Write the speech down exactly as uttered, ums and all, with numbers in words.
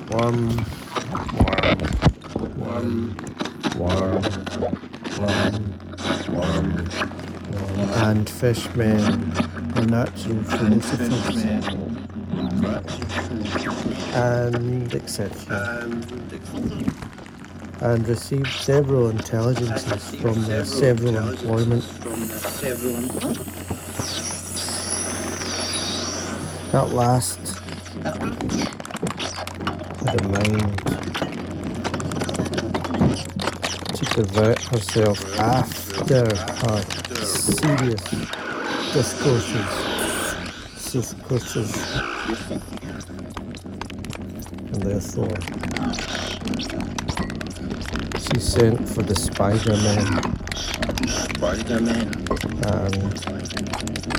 Worm, worm, worm, worm, worm, worm, and fishmen are natural philosophers, and et cetera, and received several intelligences from their several employment. At last, had a mind to divert herself after her serious discourses, discourses, and therefore she sent for the Spider-Man, and